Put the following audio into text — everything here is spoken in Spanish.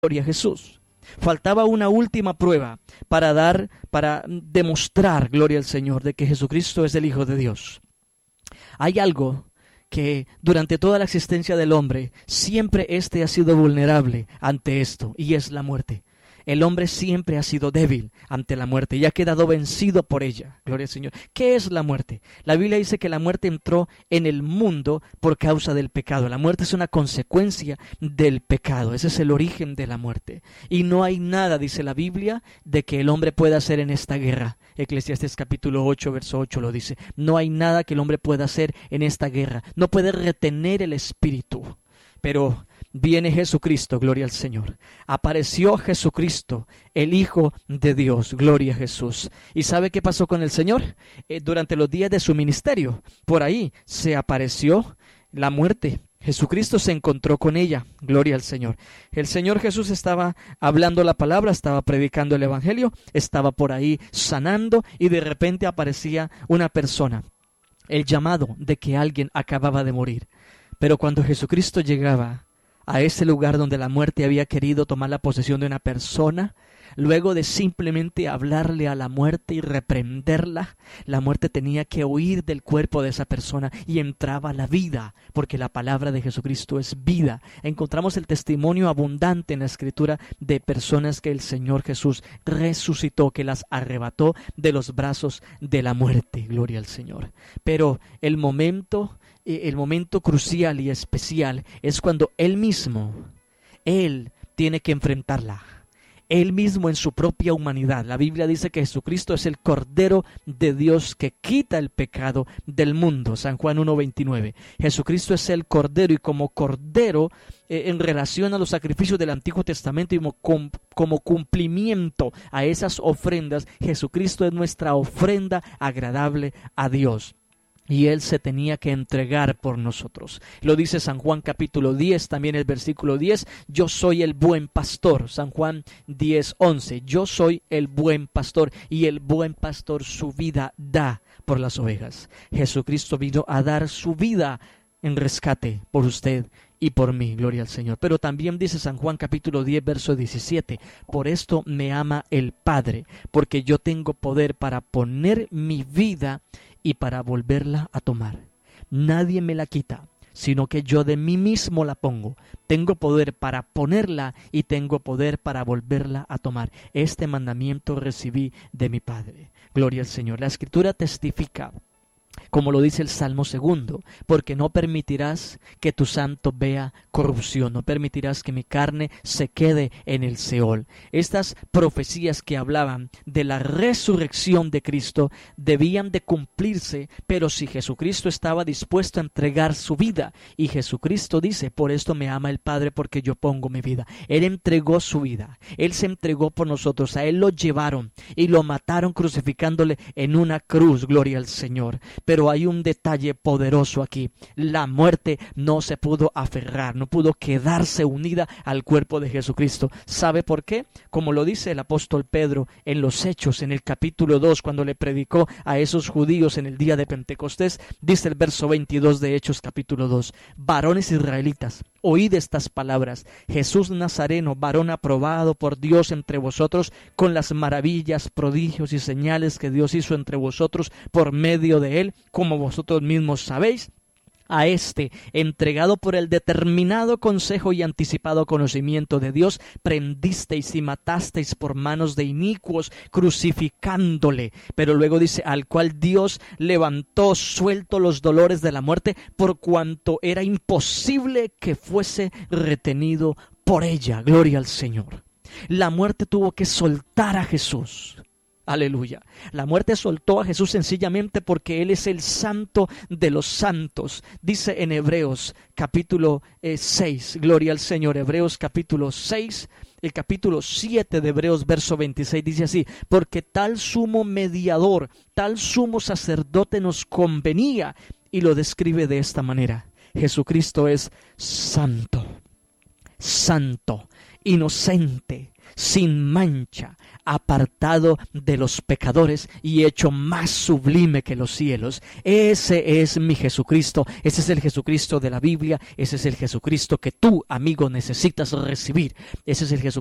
gloria a Jesús. Faltaba una última prueba para demostrar, gloria al Señor, de que Jesucristo es el Hijo de Dios. Hay algo que durante toda la existencia del hombre, siempre ha sido vulnerable ante esto, y es la muerte. El hombre siempre ha sido débil ante la muerte y ha quedado vencido por ella. Gloria al Señor. ¿Qué es la muerte? La Biblia dice que la muerte entró en el mundo por causa del pecado. La muerte es una consecuencia del pecado. Ese es el origen de la muerte. Y no hay nada, dice la Biblia, de que el hombre pueda hacer en esta guerra. Eclesiastés capítulo 8, verso 8 lo dice. No hay nada que el hombre pueda hacer en esta guerra. No puede retener el espíritu. Pero viene Jesucristo, gloria al Señor. Apareció Jesucristo, el Hijo de Dios, gloria a Jesús. ¿Y sabe qué pasó con el Señor? Durante los días de su ministerio, por ahí se apareció la muerte. Jesucristo se encontró con ella, gloria al Señor. El Señor Jesús estaba hablando la palabra, estaba predicando el Evangelio, estaba por ahí sanando y de repente aparecía una persona. El llamado de que alguien acababa de morir. Pero cuando Jesucristo llegaba a ese lugar donde la muerte había querido tomar la posesión de una persona, luego de simplemente hablarle a la muerte y reprenderla, la muerte tenía que huir del cuerpo de esa persona y entraba la vida, porque la palabra de Jesucristo es vida. Encontramos el testimonio abundante en la Escritura de personas que el Señor Jesús resucitó, que las arrebató de los brazos de la muerte. Gloria al Señor. Pero el momento crucial y especial es cuando Él tiene que enfrentarla. Él mismo en su propia humanidad. La Biblia dice que Jesucristo es el Cordero de Dios que quita el pecado del mundo. San Juan 1:29. Jesucristo es el Cordero y como Cordero, en relación a los sacrificios del Antiguo Testamento y como cumplimiento a esas ofrendas, Jesucristo es nuestra ofrenda agradable a Dios. Y Él se tenía que entregar por nosotros. Lo dice San Juan capítulo 10, también el versículo 10. Yo soy el buen pastor. San Juan 10:11. Yo soy el buen pastor y el buen pastor su vida da por las ovejas. Jesucristo vino a dar su vida en rescate por usted y por mí, gloria al Señor. Pero también dice San Juan capítulo 10, verso 17, por esto me ama el Padre, porque yo tengo poder para poner mi vida y para volverla a tomar. Nadie me la quita, sino que yo de mí mismo la pongo. Tengo poder para ponerla y tengo poder para volverla a tomar. Este mandamiento recibí de mi Padre. Gloria al Señor. La Escritura testifica, como lo dice el Salmo 2, porque no permitirás que tu santo vea corrupción, no permitirás que mi carne se quede en el Seol. Estas profecías que hablaban de la resurrección de Cristo debían de cumplirse, pero si Jesucristo estaba dispuesto a entregar su vida, y Jesucristo dice, por esto me ama el Padre, porque yo pongo mi vida. Él entregó su vida, Él se entregó por nosotros, a Él lo llevaron y lo mataron crucificándole en una cruz, gloria al Señor. Pero hay un detalle poderoso aquí. La muerte no se pudo aferrar, no pudo quedarse unida al cuerpo de Jesucristo. ¿Sabe por qué? Como lo dice el apóstol Pedro en los Hechos, en el capítulo 2, cuando le predicó a esos judíos en el día de Pentecostés, dice el verso 22 de Hechos capítulo 2, varones israelitas, oíd estas palabras, Jesús Nazareno, varón aprobado por Dios entre vosotros, con las maravillas, prodigios y señales que Dios hizo entre vosotros por medio de él, como vosotros mismos sabéis. A este, entregado por el determinado consejo y anticipado conocimiento de Dios, prendisteis y matasteis por manos de inicuos, crucificándole. Pero luego dice, al cual Dios levantó suelto los dolores de la muerte, por cuanto era imposible que fuese retenido por ella. Gloria al Señor. La muerte tuvo que soltar a Jesús. Aleluya. La muerte soltó a Jesús sencillamente porque Él es el santo de los santos. Dice en Hebreos capítulo 6, gloria al Señor, Hebreos capítulo 6, el capítulo 7 de Hebreos verso 26 dice así, porque tal sumo mediador, tal sumo sacerdote nos convenía, y lo describe de esta manera. Jesucristo es santo, santo, inocente, sin mancha, apartado de los pecadores y hecho más sublime que los cielos. Ese es mi Jesucristo, ese es el Jesucristo de la Biblia, ese es el Jesucristo que tú, amigo, necesitas recibir. Ese es el Jesucristo